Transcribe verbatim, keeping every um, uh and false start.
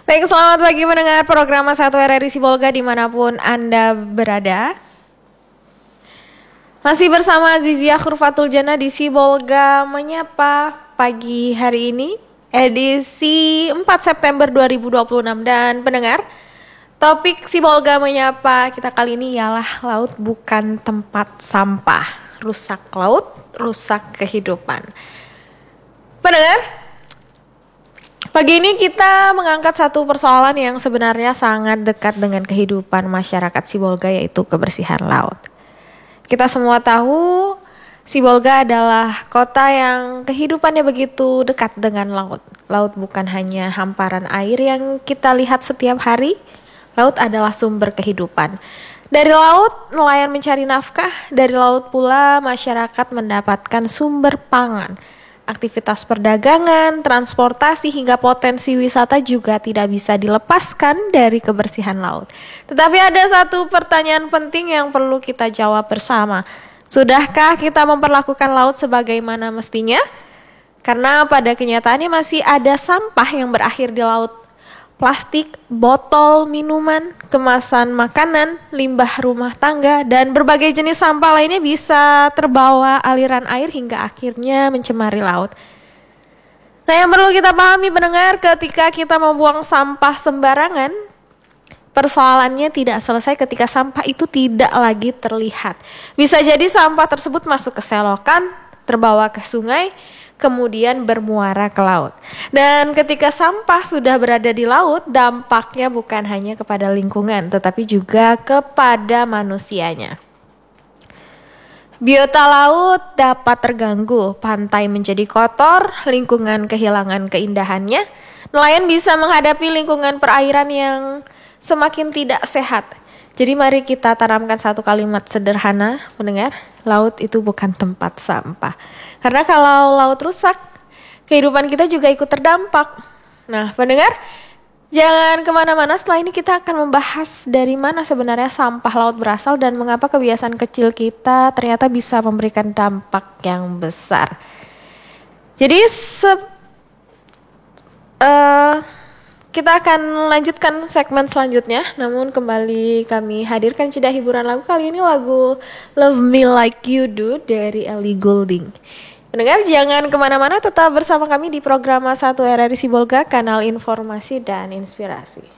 Baik, selamat pagi mendengar program satu R R I Sibolga dimanapun Anda berada. Masih bersama Zizia Khurfatul Jannah di Sibolga Menyapa pagi hari ini, edisi empat September dua ribu dua puluh enam. Dan pendengar, topik Sibolga Menyapa kita kali ini ialah laut bukan tempat sampah. Rusak laut, rusak kehidupan. Pendengar, pagi ini kita mengangkat satu persoalan yang sebenarnya sangat dekat dengan kehidupan masyarakat Sibolga, yaitu kebersihan laut. Kita semua tahu Sibolga adalah kota yang kehidupannya begitu dekat dengan laut. Laut bukan hanya hamparan air yang kita lihat setiap hari, laut adalah sumber kehidupan. Dari laut, nelayan mencari nafkah, dari laut pula masyarakat mendapatkan sumber pangan. Aktivitas perdagangan, transportasi, hingga potensi wisata juga tidak bisa dilepaskan dari kebersihan laut. Tetapi ada satu pertanyaan penting yang perlu kita jawab bersama. Sudahkah kita memperlakukan laut sebagaimana mestinya? Karena pada kenyataannya masih ada sampah yang berakhir di laut. Plastik, botol minuman, kemasan makanan, limbah rumah tangga, dan berbagai jenis sampah lainnya bisa terbawa aliran air hingga akhirnya mencemari laut. Nah, yang perlu kita pahami pendengar, ketika kita membuang sampah sembarangan, persoalannya tidak selesai ketika sampah itu tidak lagi terlihat. Bisa jadi sampah tersebut masuk ke selokan, terbawa ke sungai, kemudian bermuara ke laut. Dan ketika sampah sudah berada di laut, dampaknya bukan hanya kepada lingkungan, tetapi juga kepada manusianya. Biota laut dapat terganggu, pantai menjadi kotor, lingkungan kehilangan keindahannya. Nelayan bisa menghadapi lingkungan perairan yang semakin tidak sehat. Jadi mari kita tanamkan satu kalimat sederhana, mendengar, laut itu bukan tempat sampah. Karena kalau laut rusak, kehidupan kita juga ikut terdampak. Nah, pendengar, jangan kemana-mana, setelah ini kita akan membahas dari mana sebenarnya sampah laut berasal dan mengapa kebiasaan kecil kita ternyata bisa memberikan dampak yang besar. Jadi, se- uh, kita akan lanjutkan segmen selanjutnya, namun kembali kami hadirkan jeda hiburan lagu. Kali ini lagu Love Me Like You Do dari Ellie Goulding. Pendengar, jangan kemana-mana, tetap bersama kami di program satu R R I Sibolga, kanal informasi dan inspirasi.